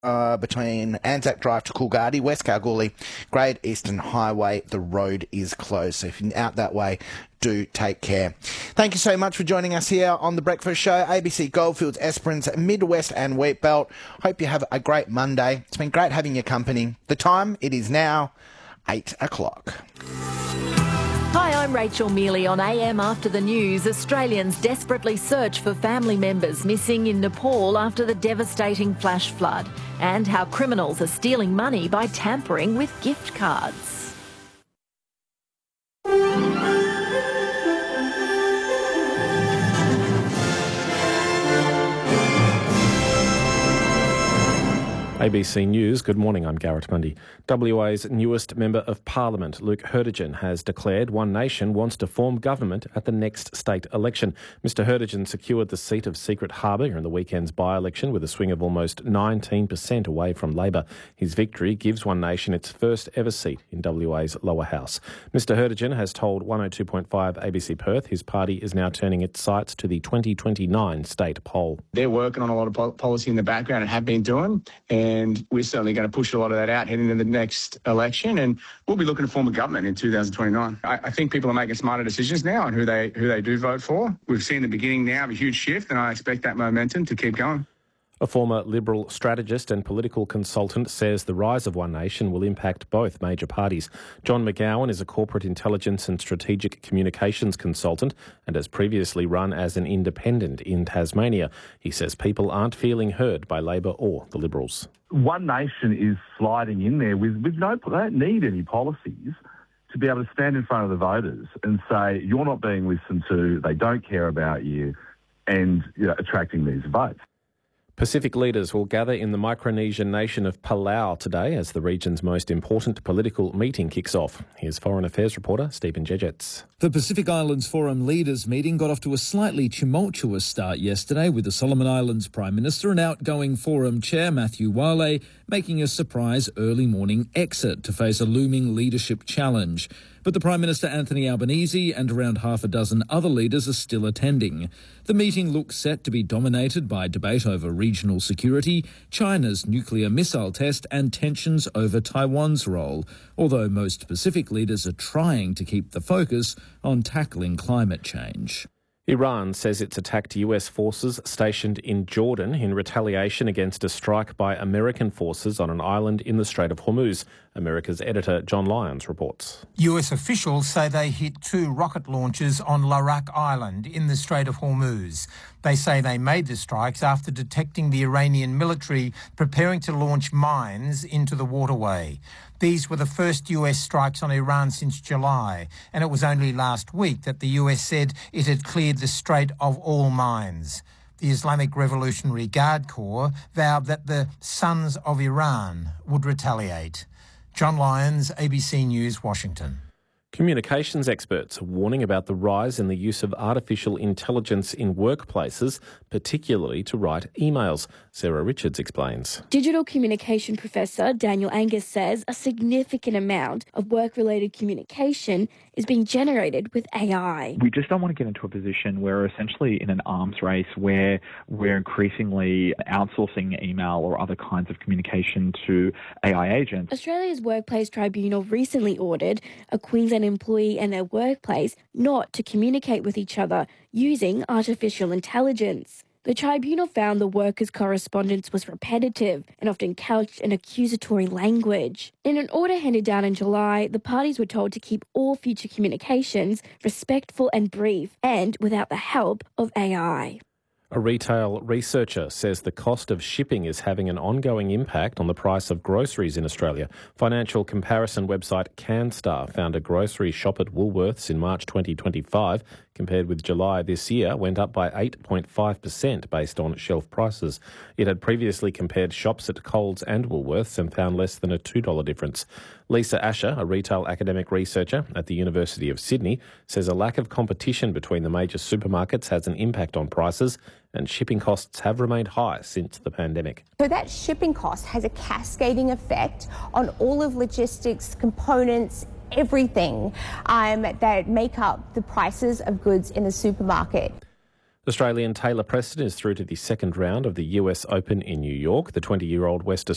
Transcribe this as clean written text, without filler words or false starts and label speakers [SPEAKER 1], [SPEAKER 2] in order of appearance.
[SPEAKER 1] between Anzac Drive to Coolgardie, West Kalgoorlie, Great Eastern Highway. The road is closed, so if you're out that way, do take care. Thank you so much for joining us here on The Breakfast Show, ABC Goldfields, Esperance, Midwest and Wheatbelt. Hope you have a great Monday. It's been great having your company. The time, it is now 8 o'clock.
[SPEAKER 2] Hi, I'm Rachel Mealy on AM After the News. Australians desperately search for family members missing in Nepal after the devastating flash flood, and how criminals are stealing money by tampering with gift cards.
[SPEAKER 3] ABC News, good morning, I'm Garrett Mundy. WA's newest Member of Parliament, Luke Herdigen, has declared One Nation wants to form government at the next state election. Mr Herdigen secured the seat of Secret Harbour in the weekend's by-election with a swing of almost 19% away from Labor. His victory gives One Nation its first ever seat in WA's lower house. Mr Herdigen has told 102.5 ABC Perth his party is now turning its sights to the 2029 state poll.
[SPEAKER 4] They're working on a lot of policy in the background and have been doing, and we're certainly going to push a lot of that out heading into the next election, and we'll be looking to form a government in 2029. I think people are making smarter decisions now on who they do vote for. We've seen the beginning now of a huge shift, and I expect that momentum to keep going.
[SPEAKER 3] A former Liberal strategist and political consultant says the rise of One Nation will impact both major parties. John McGowan is a corporate intelligence and strategic communications consultant and has previously run as an independent in Tasmania. He says people aren't feeling heard by Labor or the Liberals.
[SPEAKER 5] One Nation is sliding in there with no, they don't need any policies to be able to stand in front of the voters and say, you're not being listened to, they don't care about you, and attracting these votes.
[SPEAKER 3] Pacific leaders will gather in the Micronesian nation of Palau today as the region's most important political meeting kicks off. Here's Foreign Affairs reporter Stephen Jejets.
[SPEAKER 6] The Pacific Islands Forum leaders meeting got off to a slightly tumultuous start yesterday with the Solomon Islands Prime Minister and outgoing Forum Chair Matthew Wale making a surprise early morning exit to face a looming leadership challenge. But the Prime Minister Anthony Albanese and around half a dozen other leaders are still attending. The meeting looks set to be dominated by debate over regional security, China's nuclear missile test and tensions over Taiwan's role, although most Pacific leaders are trying to keep the focus on tackling climate change.
[SPEAKER 3] Iran says it's attacked US forces stationed in Jordan in retaliation against a strike by American forces on an island in the Strait of Hormuz. America's editor John Lyons reports.
[SPEAKER 7] US officials say they hit 2 rocket launches on Larak Island in the Strait of Hormuz. They say they made the strikes after detecting the Iranian military preparing to launch mines into the waterway. These were the first US strikes on Iran since July, and it was only last week that the US said it had cleared the strait of all mines. The Islamic Revolutionary Guard Corps vowed that the Sons of Iran would retaliate. John Lyons, ABC News, Washington.
[SPEAKER 3] Communications experts are warning about the rise in the use of artificial intelligence in workplaces, particularly to write emails. Sarah Richards explains.
[SPEAKER 8] Digital communication professor Daniel Angus says a significant amount of work-related communication is being generated with AI.
[SPEAKER 9] We just don't want to get into a position where we're essentially in an arms race where we're increasingly outsourcing email or other kinds of communication to AI agents.
[SPEAKER 8] Australia's Workplace Tribunal recently ordered a Queensland employee and their workplace not to communicate with each other using artificial intelligence. The tribunal found the workers' correspondence was repetitive and often couched in accusatory language. In an order handed down in July, the parties were told to keep all future communications respectful and brief and without the help of AI.
[SPEAKER 3] A retail researcher says the cost of shipping is having an ongoing impact on the price of groceries in Australia. Financial comparison website CanStar found a grocery shop at Woolworths in March 2025 compared with July this year went up by 8.5% based on shelf prices. It had previously compared shops at Coles and Woolworths and found less than a $2 difference. Lisa Asher, a retail academic researcher at the University of Sydney, says a lack of competition between the major supermarkets has an impact on prices and shipping costs have remained high since the pandemic.
[SPEAKER 10] So that shipping cost has a cascading effect on all of logistics, components, everything that make up the prices of goods in the supermarket.
[SPEAKER 3] Australian Taylor Preston is through to the second round of the US Open in New York. The 20-year-old West